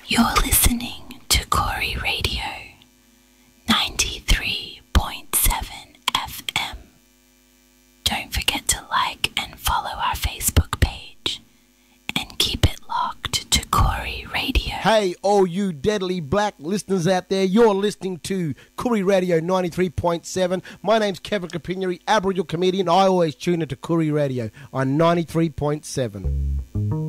You're listening to Corey Radio 93.7 FM. Don't forget to like and follow our Facebook page and keep it locked to Corey Radio. Hey, all you deadly black listeners out there, you're listening to Corey Radio 93.7. My name's Kevin Capineri, Aboriginal comedian. I always tune into Corey Radio on 93.7.